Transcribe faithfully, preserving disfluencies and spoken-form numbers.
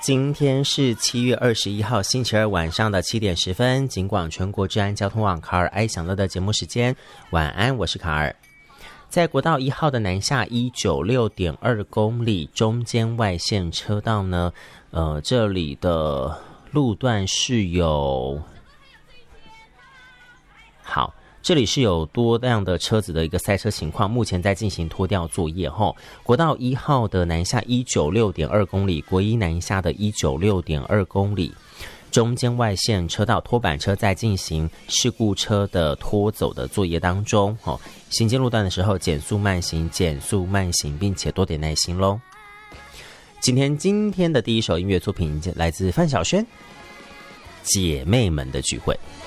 今天是七月二十一号星期二晚上的七点十分，警广全国治安交通网卡尔爱享乐的节目时间，晚安，我是卡尔。在国道一号的南下一九六点二公里中间外线车道呢，呃，这里的路段是有好。这里是有多辆的车子的一个塞车情况，目前在进行拖吊作业吼。国道一号的南下一九六点二公里，国一南下的一九六点二公里，中间外线车道拖板车在进行事故车的拖走的作业当中吼。行经路段的时候，减速慢行，减速慢行，并且多点耐心咯。今天今天的第一首音乐作品来自范晓萱，姐妹们的聚会。